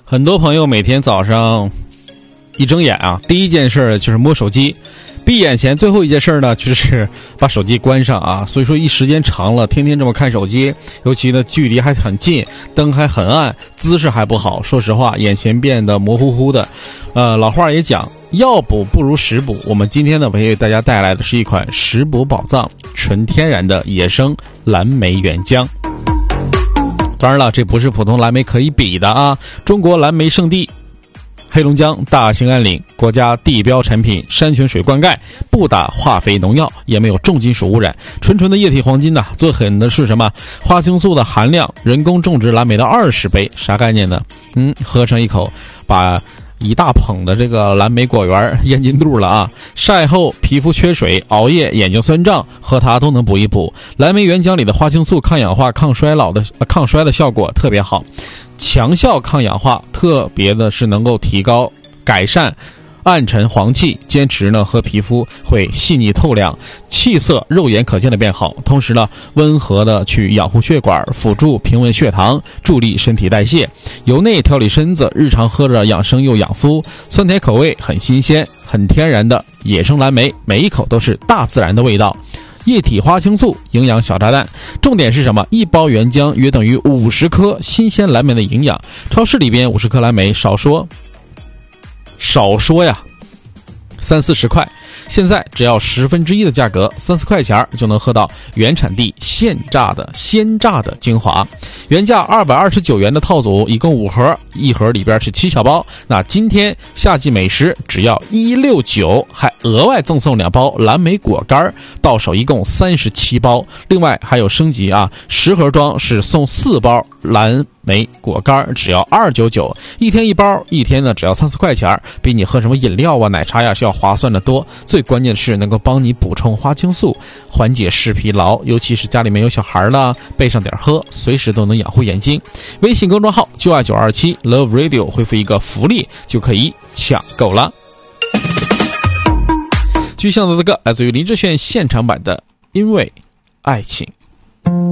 很多朋友每天早上一睁眼啊，第一件事就是摸手机，闭眼前最后一件事呢就是把手机关上啊。所以说一时间长了，天天这么看手机，尤其呢距离还很近，灯还很暗，姿势还不好，说实话眼前变得模糊糊的。老话也讲，药补不如食补。我们今天呢为大家带来的是一款食补宝藏，纯天然的野生蓝莓原浆。当然了，这不是普通蓝莓可以比的啊！中国蓝莓圣地黑龙江大兴安岭国家地标产品，山泉水灌溉，不打化肥农药，也没有重金属污染，纯纯的液体黄金呐！最狠的是什么？花青素的含量，人工种植蓝莓的20倍，啥概念呢？喝上一口，把一大捧的这个蓝莓果园咽进肚了啊！晒后皮肤缺水，熬夜眼睛酸胀，喝它都能补一补。蓝莓原浆里的花青素抗氧化、抗衰的效果特别好，强效抗氧化，特别的是能够提高改善暗沉黄气，坚持呢和皮肤会细腻透亮，气色肉眼可见的变好，同时呢温和的去养护血管，辅助平稳血糖，助力身体代谢，由内调理身子，日常喝着养生又养肤，酸甜口味很新鲜，很天然的野生蓝莓，每一口都是大自然的味道。液体花青素，营养小炸弹。重点是什么？一包原浆约等于50颗新鲜蓝莓的营养。超市里边50颗蓝莓，少说呀，30-40块。现在只要1/10的价格，3-4块钱就能喝到原产地鲜榨的精华。原价229元的套组，一共5盒，一盒里边是7小包。那今天夏季美食只要169，还额外赠送2包蓝莓果干，到手一共37包。另外还有升级啊，10盒装是送4包蓝莓果干，只要299，一天1包，一天呢只要3-4块钱，比你喝什么饮料啊、奶茶呀是要划算的多。最关键的是能够帮你补充花青素，缓解视疲劳，尤其是家里面有小孩了，备上点喝，随时都能养护眼睛。微信公众号就爱927 Love Radio， 回复一个福利就可以抢购了。继续向的歌来自于林志炫现场版的《因为爱情》。